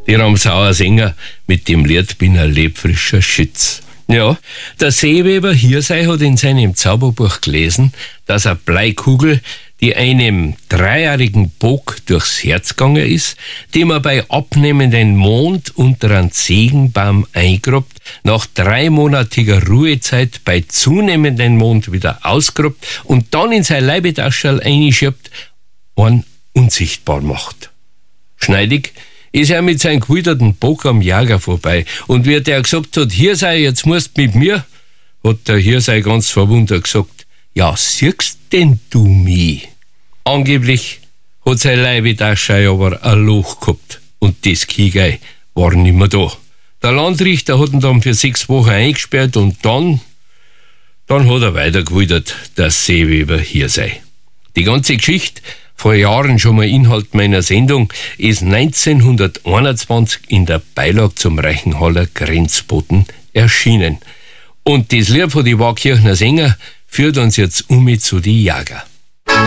Die Ramsauer Sänger mit dem Lied Bin ein lebfrischer Schütz. Ja, der Seeweber Hirsei hat in seinem Zauberbuch gelesen, dass eine Bleikugel, die einem 3-jährigen Bock durchs Herz gegangen ist, die man bei abnehmendem Mond unter einen Ziegenbaum eingrabt, nach 3-monatiger Ruhezeit bei zunehmendem Mond wieder ausgrabt und dann in sein Leibetaschel einschiebt, einen unsichtbar macht. Schneidig ist er mit seinem gewilderten Bock am Jäger vorbei. Und wie der gesagt hat, Hirsei, jetzt musst mit mir, hat der Hirsei ganz verwundert gesagt, ja, siehst denn du mich? Angeblich hat sein Leibetasche aber ein Loch gehabt und das Kiegei war nimmer da. Der Landrichter hat ihn dann für 6 Wochen eingesperrt und dann hat er weitergewildert, der Seeweber Hirsei. Die ganze Geschichte, vor Jahren schon mal Inhalt meiner Sendung, ist 1921 in der Beilage zum Reichenhaller Grenzboten erschienen. Und das Lied von die Waakirchner Sänger führt uns jetzt zu die Jäger.